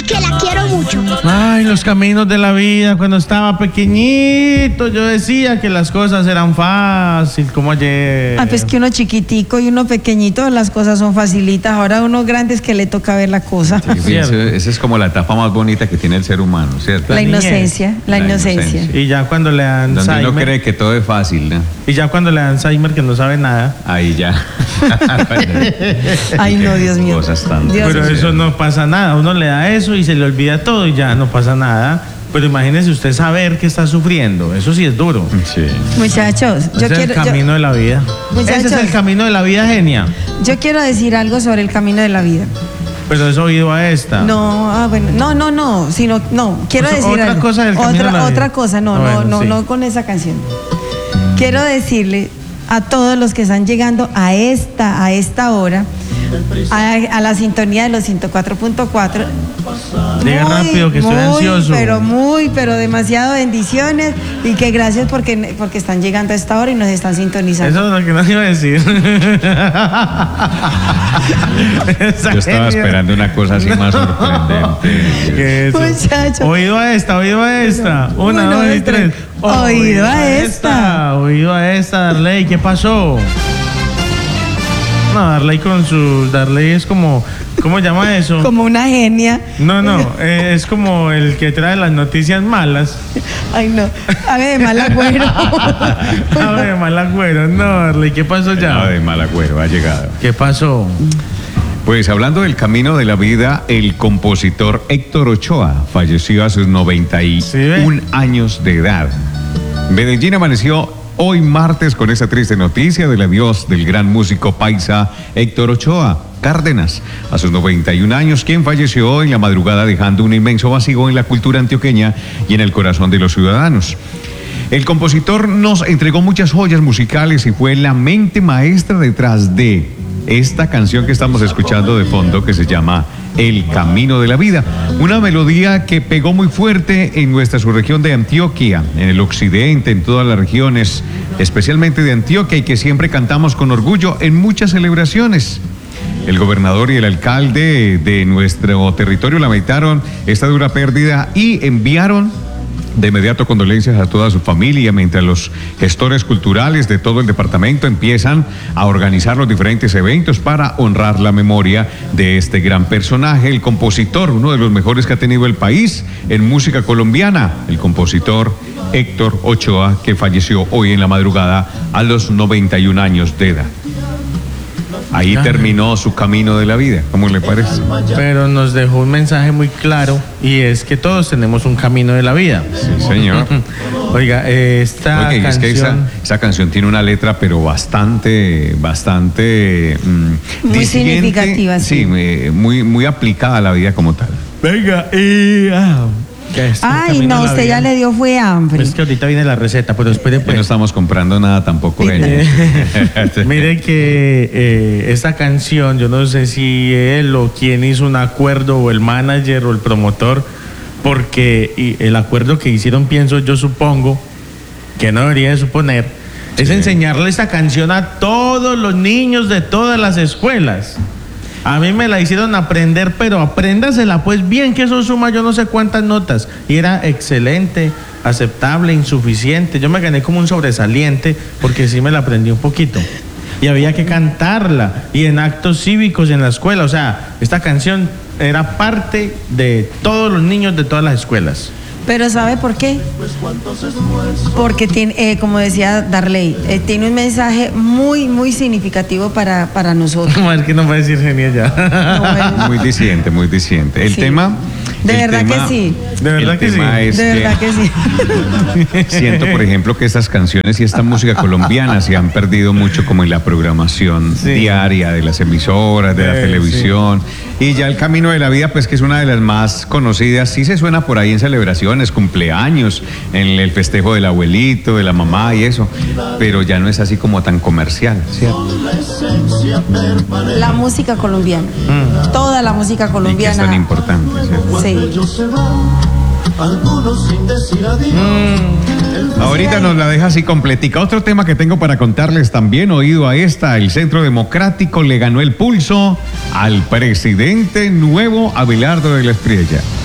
que la quiero mucho. Ay, los caminos de la vida. Cuando estaba pequeñito, yo decía que las cosas eran fáciles, como ayer. Ah, pues que uno chiquitico y uno pequeñito, las cosas son facilitas. Ahora uno grande es que le toca ver la cosa. Sí, esa es como la etapa más bonita que tiene el ser humano, ¿cierto? La inocencia, la inocencia. Y ya cuando le dan donde Alzheimer, uno cree que todo es fácil, ¿no? y ya cuando le dan Alzheimer que no sabe nada. Ahí ya. Ay, no, Dios mío. Cosas tan... Dios Pero mío. eso no pasa nada. Uno le da eso y se le olvida todo y ya no pasa nada. Pero imagínese usted saber que está sufriendo. Eso sí es duro. Sí. Muchachos, Ese es el camino de la vida. Muchachos. Ese es el camino de la vida, genia. yo quiero decir algo sobre el camino de la vida. Pero es oído a esta. No, bueno, no, sino, no, quiero Pues decir otra algo. cosa del camino de la vida. Otra cosa, no, Bueno, no, sí. no con esa canción. Quiero decirle a todos los que están llegando a esta hora, a la sintonía de los 104.4. Diga rápido que estoy ansioso. Pero demasiado bendiciones y que gracias porque están llegando a esta hora y nos están sintonizando. Eso es lo que no iba a decir. Yo estaba esperando una cosa así más sorprendente. ¿Qué es eso? Muchacho. Oído a esta, oído a esta. Una, Uno, dos y dos, tres. tres. Oído a esta. Oído a esta, Darley. ¿Qué pasó? No, Darley con su... Darley es como... ¿Cómo llama eso? Como una genia. No, es como el que trae las noticias malas. Ay, no. A ver, mal agüero. A ver, mal agüero. No, Darley, ¿qué pasó ya? No, de mal agüero, ha llegado. ¿Qué pasó? Pues hablando del camino de la vida, el compositor Héctor Ochoa falleció a sus 91 ¿Sí ve? años de edad. Medellín amaneció hoy martes con esa triste noticia del adiós del gran músico paisa Héctor Ochoa Cárdenas, a sus 91 años, quien falleció en la madrugada dejando un inmenso vacío en la cultura antioqueña y en el corazón de los ciudadanos. El compositor nos entregó muchas joyas musicales y fue la mente maestra detrás de esta canción que estamos escuchando de fondo, que se llama El Camino de la Vida, una melodía que pegó muy fuerte en nuestra subregión de Antioquia, en el occidente, en todas las regiones, especialmente de Antioquia, y que siempre cantamos con orgullo en muchas celebraciones. El gobernador y el alcalde de nuestro territorio lamentaron esta dura pérdida y enviaron de inmediato condolencias a toda su familia, mientras los gestores culturales de todo el departamento empiezan a organizar los diferentes eventos para honrar la memoria de este gran personaje, el compositor, uno de los mejores que ha tenido el país en música colombiana, el compositor Héctor Ochoa, que falleció hoy en la madrugada a los 91 años de edad. Ahí terminó su camino de la vida, ¿cómo le parece? Pero nos dejó un mensaje muy claro y es que todos tenemos un camino de la vida. Sí, señor. Oiga, esta Oiga, canción... es que esa canción tiene una letra, pero bastante Muy diciente, significativa, sí. Sí, muy aplicada a la vida como tal. Venga, Ay, no, usted ya le dio fue hambre. Es que ahorita viene la receta, pero espere Ya no pues. estamos comprando nada tampoco. Mire que esta canción, yo no sé si él o quién hizo un acuerdo, o el manager o el promotor, porque el acuerdo que hicieron, pienso yo, supongo, que no debería de suponer, es enseñarle esta canción a todos los niños de todas las escuelas. A mí me la hicieron aprender, pero apréndasela pues bien, que eso suma yo no sé cuántas notas. Y era excelente, aceptable, insuficiente. Yo me gané como un sobresaliente porque sí me la aprendí un poquito. Y había que cantarla, y en actos cívicos en la escuela. O sea, esta canción era parte de todos los niños de todas las escuelas. Pero ¿sabe por qué? Porque tiene, como decía Darley, tiene un mensaje muy, muy significativo para nosotros. No, es que no va a decir genia ya. No, bueno. Muy diciente. El Sí. tema... De verdad que sí. De verdad que sí. Es De verdad que sí. Siento, por ejemplo, que estas canciones y esta música colombiana se han perdido mucho como en la programación diaria de las emisoras, de la televisión. Y ya el camino de la vida, pues que es una de las más conocidas, sí se suena por ahí en celebraciones, cumpleaños, en el festejo del abuelito, de la mamá y eso, pero ya no es así como tan comercial, ¿cierto? La música colombiana. Toda la música Y que colombiana. es tan importante, ¿cierto? Sí. Ahorita nos la deja así completica. Otro tema que tengo para contarles también, oído a esta, el Centro Democrático le ganó el pulso al presidente nuevo Abelardo de la Espriella.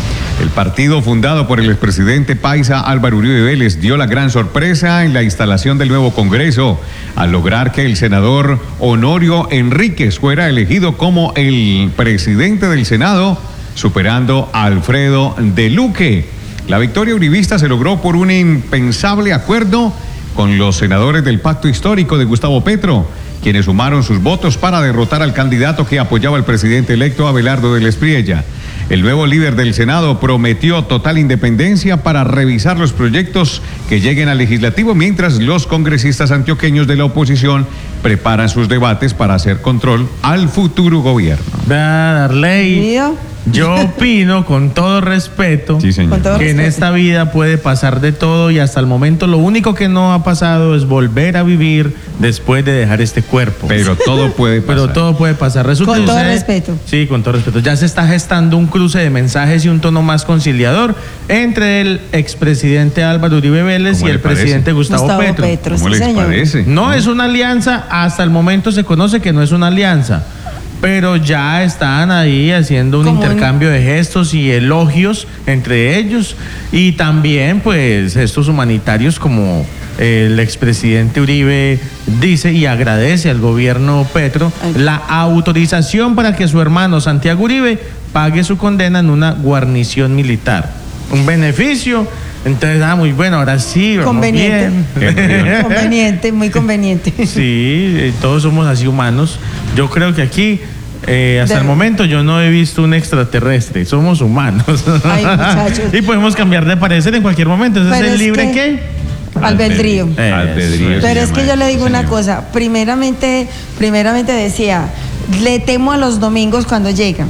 El partido fundado por el expresidente paisa Álvaro Uribe Vélez dio la gran sorpresa en la instalación del nuevo Congreso al lograr que el senador Honorio Enríquez fuera elegido como el presidente del Senado, superando a Alfredo de Luque. La victoria uribista se logró por un impensable acuerdo con los senadores del Pacto Histórico de Gustavo Petro, quienes sumaron sus votos para derrotar al candidato que apoyaba al presidente electo Abelardo del Espriella. El nuevo líder del Senado prometió total independencia para revisar los proyectos que lleguen al legislativo, mientras los congresistas antioqueños de la oposición preparan sus debates para hacer control al futuro gobierno. Darley, yo opino con todo respeto Sí, señor. que en esta vida puede pasar de todo y hasta el momento lo único que no ha pasado es volver a vivir después de dejar este cuerpo. Pero todo puede pasar. Pero todo puede pasar. Resulta Con que todo usted- respeto. Sí, con todo respeto. Ya se está gestando un cruce de mensajes y un tono más conciliador entre el expresidente Álvaro Uribe Vélez ¿Cómo y le el parece? presidente Gustavo Petro. ¿Cómo sí, les señor. parece? No es una alianza, hasta el momento se conoce que no es una alianza, pero ya están ahí haciendo un Como un- intercambio de gestos y elogios entre ellos y también pues gestos humanitarios como el expresidente Uribe dice y agradece al gobierno Petro la autorización para que su hermano Santiago Uribe pague su condena en una guarnición militar. Un beneficio. Entonces, muy bueno, ahora sí, vamos Conveniente. bien. Conveniente, muy conveniente. Sí, todos somos así humanos. Yo creo que aquí, hasta el momento, yo no he visto un extraterrestre. Somos humanos. Ay, muchachos. Y podemos cambiar de parecer en cualquier momento. Entonces, Pero ¿es es libre que- qué? Albedrío. Albedrío. Pero es que yo le digo una Señor. cosa, primeramente decía, le temo a los domingos cuando llegan,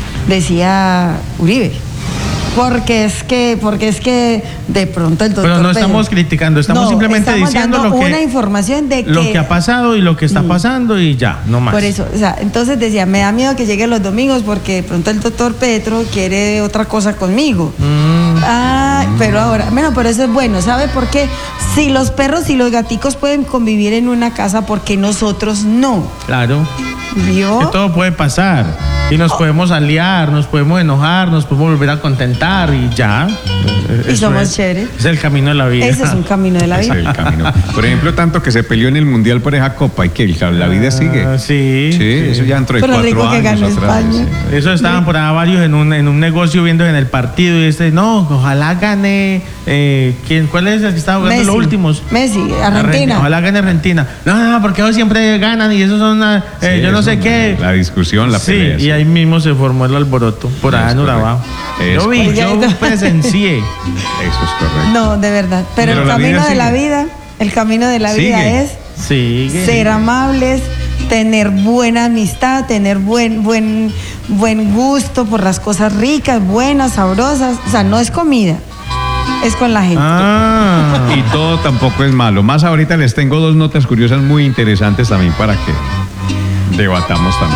decía Uribe. Porque es que de pronto el doctor Pero no Pedro- estamos criticando, estamos No, simplemente estamos diciendo dando lo que, una información de lo que ha pasado y lo que está pasando y ya, no más. Por eso, o sea, entonces decía, me da miedo que lleguen los domingos porque de pronto el doctor Petro quiere otra cosa conmigo. Pero ahora, bueno, pero eso es bueno, ¿sabe por qué? Si los perros y los gaticos pueden convivir en una casa, ¿por qué nosotros no? Claro. ¿Vio? Que todo puede pasar. Y nos podemos aliar, nos podemos enojar, nos podemos volver a contentar y ya. Y Eso somos es, chéveres. Es el camino de la vida. Ese es un camino de la Ese vida. es el camino. Por ejemplo, tanto que se peleó en el Mundial por esa copa y que la vida sigue. Sí. Sí, eso ya entró de Pero 4 rico que años ganó atrás. España. Sí. Eso estaban por ahí varios en un negocio viendo en el partido y no, ojalá gane. ¿Cuál es el que estaba jugando los últimos? Messi, Argentina. Ojalá gane Argentina. No, porque ellos siempre ganan y eso son Sí, yo no eso, sé qué. La discusión, la Sí, pelea. y sí. ahí mismo se formó el alboroto, por allá en Es Urabá. correcto. Yo vi, Es yo correcto. presencié. Eso es correcto. No, de verdad. Pero Pero el la camino vida de la sigue. vida, el camino de la vida Sigue. es Sí. ser amables, tener buena amistad, tener buen gusto por las cosas ricas, buenas, sabrosas. O sea, no es comida, es con la gente. Ah. Y todo tampoco es malo. Más ahorita les tengo 2 notas curiosas muy interesantes también para que debatamos también.